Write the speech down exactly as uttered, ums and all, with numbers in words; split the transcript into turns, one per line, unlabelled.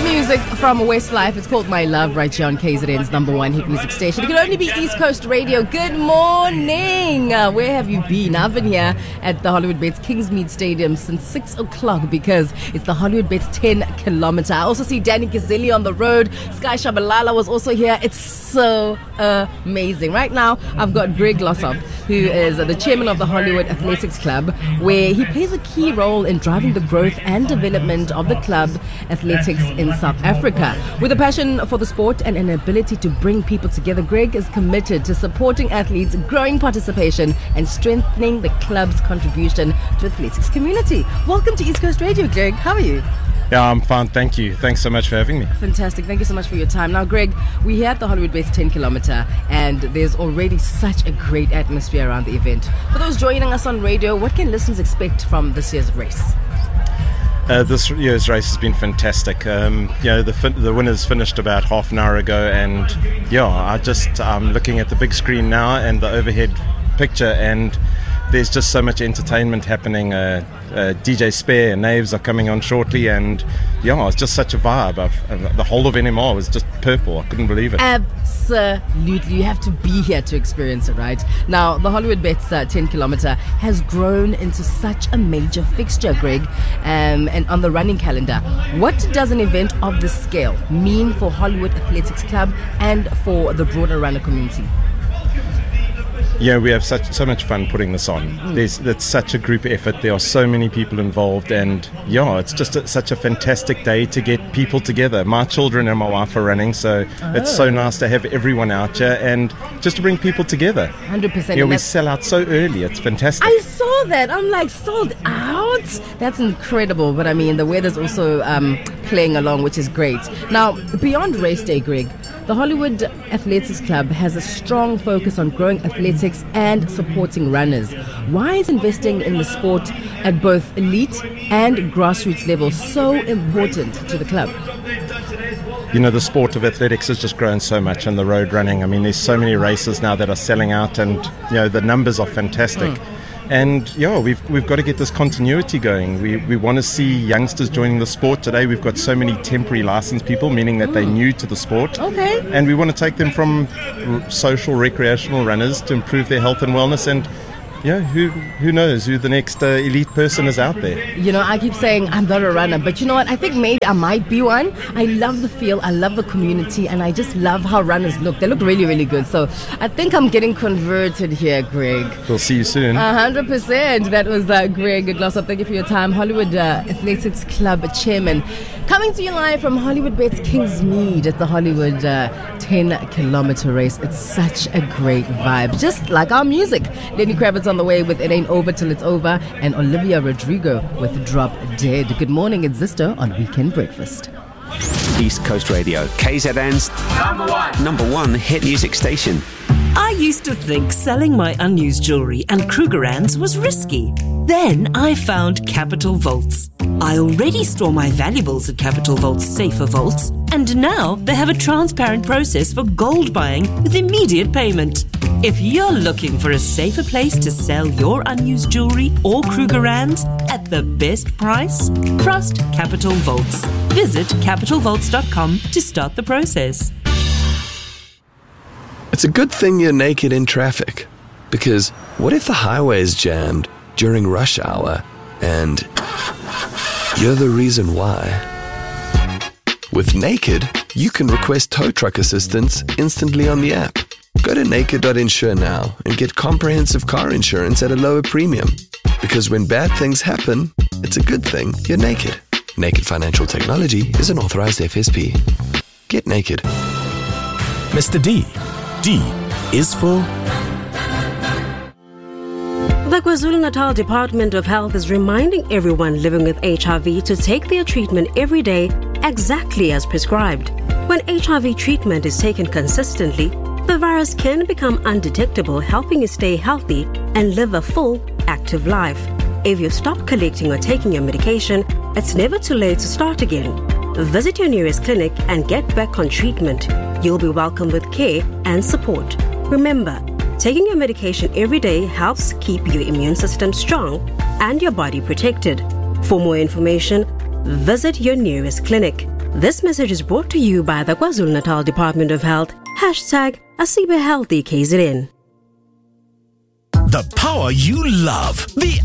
music from Westlife. It's called My Love right here on K Z N's number one hit music station. It can only be East Coast Radio. Good morning. Uh, where have you been? I've been here at the Hollywood Bets Kingsmead Stadium since six o'clock because it's the Hollywood Bets ten kilometer. I also see Danny Gazilli on the road. Sky Shabalala was also here. It's so amazing. Right now, I've got Greg Glossop, who is the chairman of the Hollywood Athletics Club, where he plays a key role in driving the growth and development of the club athletics in South Africa. With a passion for the sport and an ability to bring people together, Greg is committed to supporting athletes, growing participation and strengthening the club's contribution to the athletics community. Welcome to East Coast Radio, Greg. How are you?
Yeah, I'm fine. Thank you. Thanks so much for having me.
Fantastic. Thank you so much for your time. Now, Greg, we're here at the Hollywood Bets ten kilometer, and there's already such a great atmosphere around the event. For those joining us on radio, what can listeners expect from this year's race?
Uh, this year's race has been fantastic. Um, you know, the fin- the winners finished about half an hour ago, and yeah, I just I'm looking at the big screen now and the overhead picture, and there's just so much entertainment happening. Uh, uh, D J Spare and Naves are coming on shortly, and yeah, it's just such a vibe. I've, uh, the whole of N M R was just purple. I couldn't believe it.
Absolutely, you have to be here to experience it, right? Now, the Hollywood Bets uh, ten kilometer has grown into such a major fixture, Greg, um, and on the running calendar. What does an event of this scale mean for Hollywood Athletics Club and for the broader runner community?
Yeah, we have such so much fun putting this on. Mm. There's it's such a group effort. There are so many people involved, and yeah, it's just a, such a fantastic day to get people together. My children and my wife are running, so oh. It's so nice to have everyone out here and just to bring people together.
one hundred percent.
Yeah, we sell out so early. It's fantastic.
I saw that. I'm like, sold out? That's incredible. But I mean, the weather's also um, playing along, which is great. Now, beyond race day, Greg, the Hollywood Athletics Club has a strong focus on growing athletics and supporting runners. Why is investing in the sport at both elite and grassroots level so important to the club?
You know, the sport of athletics has just grown so much, and the road running. I mean, there's so many races now that are selling out, and you know, the numbers are fantastic. Mm. And yeah, we've we've got to get this continuity going. We we want to see youngsters joining the sport. Today we've got so many temporary license people, meaning that mm. they're new to the sport.
Okay.
And we want to take them from r- social recreational runners to improve their health and wellness. And yeah, who who knows who the next uh, elite person is out there.
You know, I keep saying I'm not a runner, but you know what? I think maybe I might be one. I love the feel, I love the community, and I just love how runners look. They look really, really good. So I think I'm getting converted here, Greg.
We'll see you soon.
one hundred percent. That was uh, Greg Glossop. Thank you for your time. Hollywood uh, Athletics Club Chairman. Coming to you live from Hollywood Bets Kingsmead at the Hollywood uh, ten kilometer race. It's such a great vibe, just like our music. Lenny Kravitz on the way with It Ain't Over Till It's Over, and Olivia Rodrigo with Drop Dead. Good morning, it's Zisto on Weekend Breakfast.
East Coast Radio, K Z N's number one, number one hit music station.
I used to think selling my unused jewellery and Krugerrands was risky. Then I found Capital Vaults. I already store my valuables at Capital Vault's safer vaults, and now they have a transparent process for gold buying with immediate payment. If you're looking for a safer place to sell your unused jewellery or Krugerrands at the best price, trust Capital Vaults. Visit capital vaults dot com to start the process.
It's a good thing you're naked in traffic, because what if the highway is jammed during rush hour and you're the reason why? With Naked, you can request tow truck assistance instantly on the app. Go to naked dot insure now and get comprehensive car insurance at a lower premium. Because when bad things happen, it's a good thing you're naked. Naked Financial Technology is an authorized F S P. Get naked.
Mister D. D is for...
The KwaZulu-Natal Department of Health is reminding everyone living with H I V to take their treatment every day exactly as prescribed. When H I V treatment is taken consistently, the virus can become undetectable, helping you stay healthy and live a full, active life. If you stop collecting or taking your medication, it's never too late to start again. Visit your nearest clinic and get back on treatment. You'll be welcomed with care and support. Remember, taking your medication every day helps keep your immune system strong and your body protected. For more information, visit your nearest clinic. This message is brought to you by the KwaZulu-Natal Department of Health. Hashtag Asibe Healthy K Z N.
The power you love. The